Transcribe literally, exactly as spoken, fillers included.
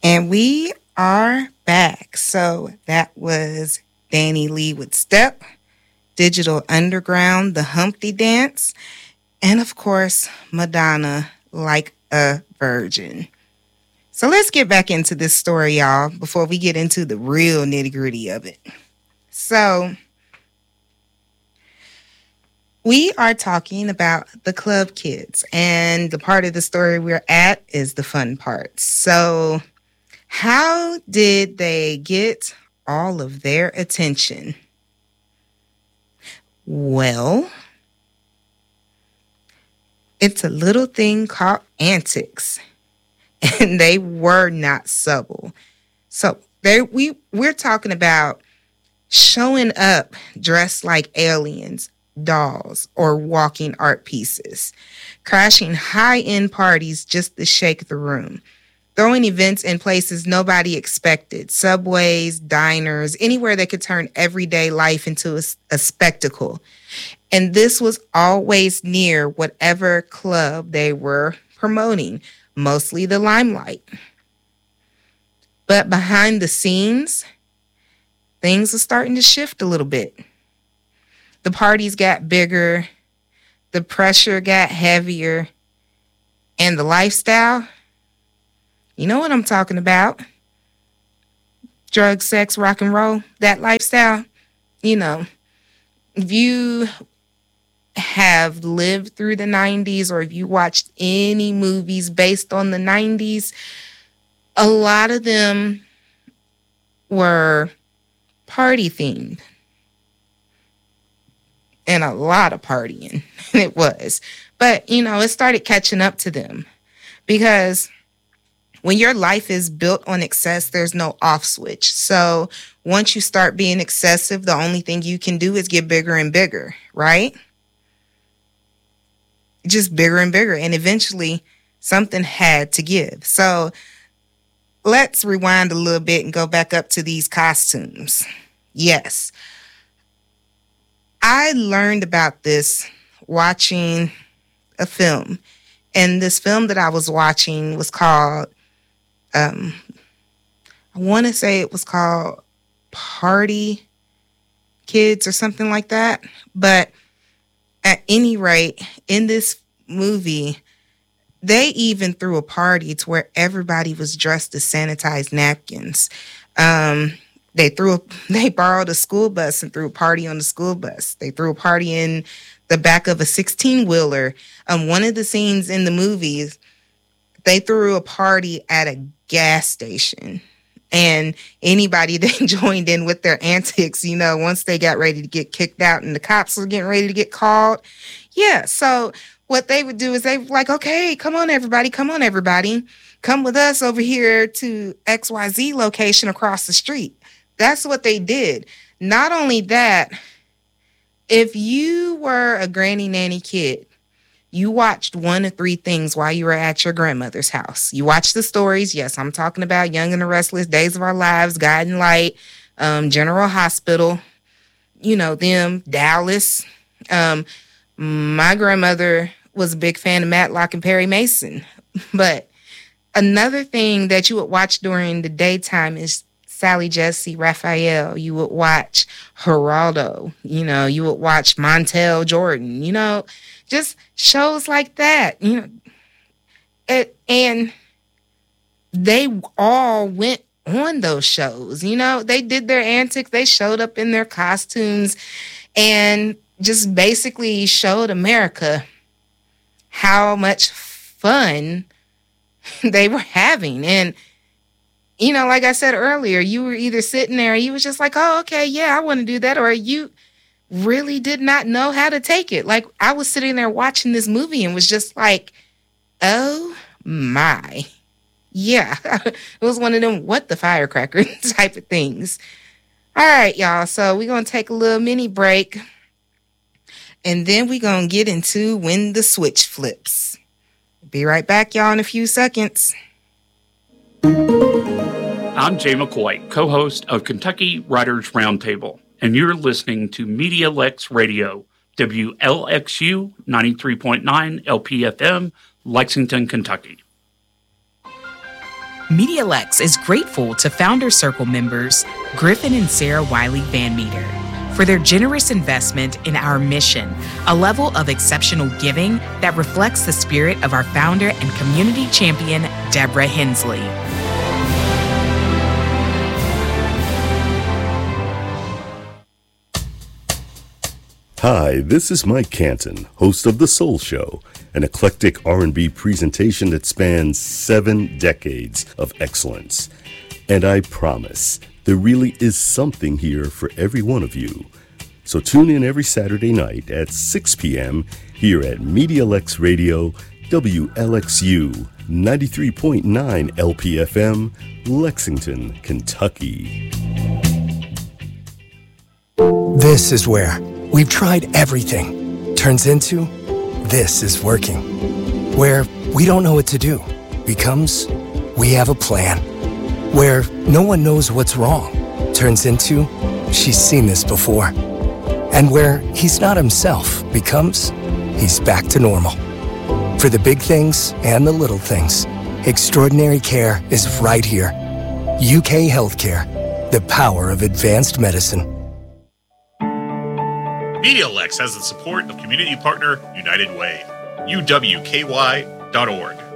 And we are back. So that was Danny Lee with Step, Digital Underground, The Humpty Dance, and of course, Madonna, Like a Virgin. So let's get back into this story, y'all, before we get into the real nitty-gritty of it. So we are talking about the club kids, and the part of the story we're at is the fun part. So how did they get all of their attention? Well, it's a little thing called antics, and they were not subtle. So they we we're talking about showing up dressed like aliens, dolls, or walking art pieces, crashing high-end parties just to shake the room, throwing events in places nobody expected, subways, diners, anywhere that could turn everyday life into a, a spectacle. And this was always near whatever club they were promoting, mostly the Limelight. But behind the scenes, things are starting to shift a little bit. The parties got bigger, the pressure got heavier, and the lifestyle, you know what I'm talking about. Drug, sex, rock and roll, that lifestyle. You know, if you have lived through the nineties or if you watched any movies based on the nineties, a lot of them were party themed. And a lot of partying it was. But, you know, it started catching up to them because when your life is built on excess, there's no off switch. So once you start being excessive, the only thing you can do is get bigger and bigger, right? Just bigger and bigger. And eventually something had to give. So let's rewind a little bit and go back up to these costumes. Yes. I learned about this watching a film. And this film that I was watching was called Um, I want to say it was called Party Kids or something like that. But at any rate, in this movie, they even threw a party to where everybody was dressed as sanitized napkins. Um, they threw a, they borrowed a school bus and threw a party on the school bus. They threw a party in the back of a sixteen-wheeler. Um, one of the scenes in the movies, they threw a party at a gas station, and anybody that joined in with their antics, you know, once they got ready to get kicked out and the cops were getting ready to get called. Yeah. So what they would do is they were like, okay, come on, everybody. Come on, everybody. Come with us over here to X Y Z location across the street. That's what they did. Not only that, if you were a granny nanny kid, you watched one of three things while you were at your grandmother's house. You watched the stories. Yes, I'm talking about Young and the Restless, Days of Our Lives, Guiding Light, um, General Hospital, you know, them, Dallas. Um, my grandmother was a big fan of Matlock and Perry Mason. But another thing that you would watch during the daytime is Sally Jesse Raphael. You would watch Geraldo. You know, you would watch Montel Jordan. You know, just shows like that, you know, it, and they all went on those shows. You know, they did their antics. They showed up in their costumes and just basically showed America how much fun they were having. And, you know, like I said earlier, you were either sitting there, you was just like, oh, okay, yeah, I want to do that. Or you really did not know how to take it. Like, I was sitting there watching this movie and was just like, oh my. Yeah, it was one of them what the firecracker type of things. All right, y'all. So we're going to take a little mini break. And then we're going to get into when the switch flips. Be right back, y'all, in a few seconds. I'm Jay McCoy, co-host of Kentucky Writers Roundtable, and you're listening to Media Lex Radio, W L X U ninety-three point nine L P F M, Lexington, Kentucky. MediaLex is grateful to Founder Circle members Griffin and Sarah Wiley Van Meter for their generous investment in our mission, a level of exceptional giving that reflects the spirit of our founder and community champion, Deborah Hensley. Hi, this is Mike Canton, host of The Soul Show, an eclectic R and B presentation that spans seven decades of excellence. And I promise, there really is something here for every one of you. So tune in every Saturday night at six p.m. here at MediaLex Radio, W L X U, ninety-three point nine L P F M, Lexington, Kentucky. This is where we've tried everything. Turns into, this is working. Where we don't know what to do becomes, we have a plan. Where no one knows what's wrong turns into, she's seen this before. And where he's not himself becomes, he's back to normal. For the big things and the little things, extraordinary care is right here. U K Healthcare, the power of advanced medicine. MediaLex has the support of community partner United Way, U W K Y dot org.